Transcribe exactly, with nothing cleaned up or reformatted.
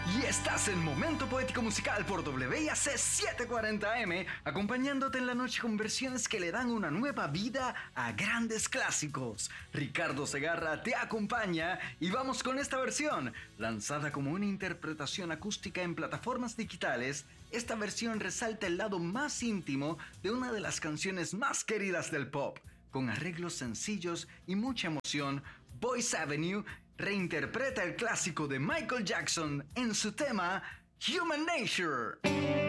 Y estás en Momento Poético Musical por W I A C setecientos cuarenta M, acompañándote en la noche con versiones que le dan una nueva vida a grandes clásicos. Ricardo Segarra te acompaña y vamos con esta versión. Lanzada como una interpretación acústica en plataformas digitales, esta versión resalta el lado más íntimo de una de las canciones más queridas del pop. Con arreglos sencillos y mucha emoción, Boyz Avenue reinterpreta el clásico de Michael Jackson en su tema Human Nature.